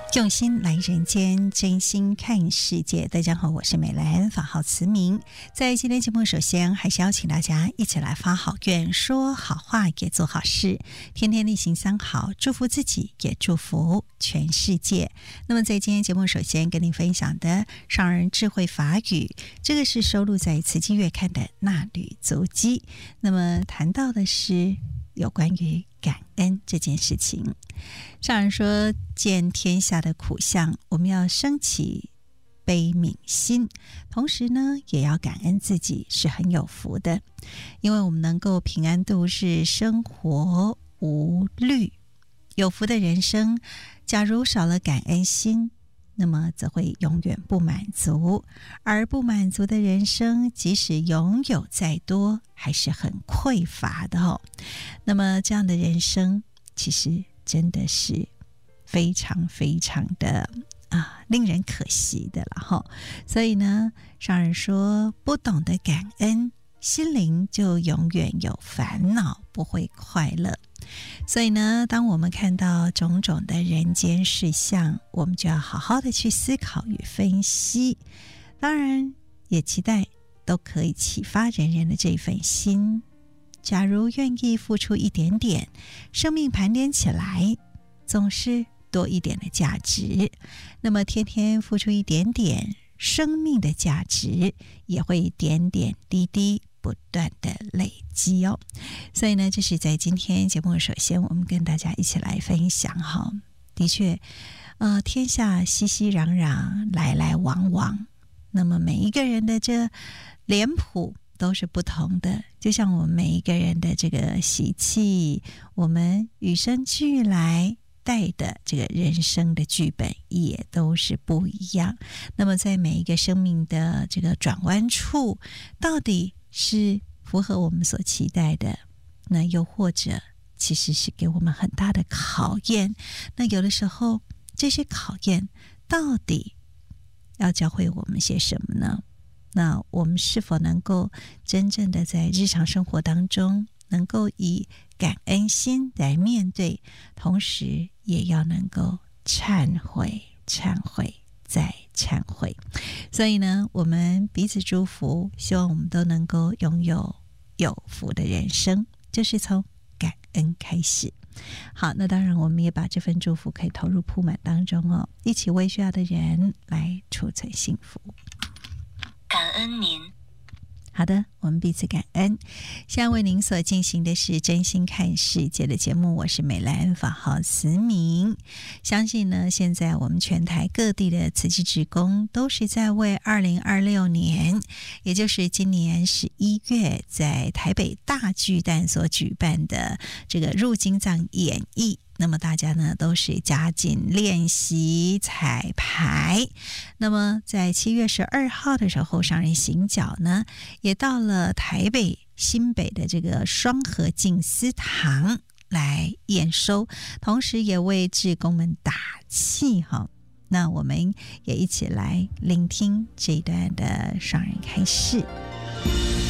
用心来人间，真心看世界。大家好，我是美兰，法号慈明。在今天节目，首先还是邀请大家一起来发好愿，说好话，也做好事，天天例行三好，祝福自己，也祝福全世界。那么在今天节目，首先跟您分享的上人智慧法语，这个是收录在慈济月刊的《纳履足迹》。那么谈到的是有关于感恩这件事情。上人说，见天下的苦相，我们要升起悲悯心，同时呢也要感恩自己是很有福的，因为我们能够平安度日，生活无虑。有福的人生，假如少了感恩心，那么则会永远不满足，而不满足的人生，即使拥有再多，还是很匮乏的哦。那么这样的人生，其实真的是非常非常的令人可惜的了哈。所以呢，上人说，不懂得感恩，心灵就永远有烦恼，不会快乐。所以呢，当我们看到种种的人间事项，我们就要好好的去思考与分析。当然也期待都可以启发人人的这份心。假如愿意付出一点点，生命盘点起来总是多一点的价值，那么天天付出一点点，生命的价值也会点点滴滴不断的累积哦。所以呢，这是在今天节目首先我们跟大家一起来分享哈。的确天下熙熙攘攘，来来往往，那么每一个人的这脸谱都是不同的，就像我们每一个人的这个习气，我们与生俱来带的这个人生的剧本也都是不一样。那么在每一个生命的这个转弯处，到底是符合我们所期待的，那又或者其实是给我们很大的考验。那有的时候这些考验到底要教会我们些什么呢？那我们是否能够真正的在日常生活当中能够以感恩心来面对，同时也要能够忏悔再忏悔。所以呢，我们彼此祝福，希望我们都能够拥有有福的人生，就是从感恩开始。好，那当然我们也把这份祝福可以投入铺满当中哦，一起为需要的人来储存幸福。 感恩您。 好的，我们彼此感恩。现在为您所进行的是真心看世界的节目，我是美兰，法号慈明。相信呢，现在我们全台各地的慈济志工都是在为2026年，也就是今年11月在台北大巨蛋所举办的这个入经藏演绎，那么大家呢都是加紧练习彩排。那么在7月12号的时候，上人行脚呢也到了台北新北的这个双和静思堂来验收，同时也为志工们打气哈。那我们也一起来聆听这一段的上人开示。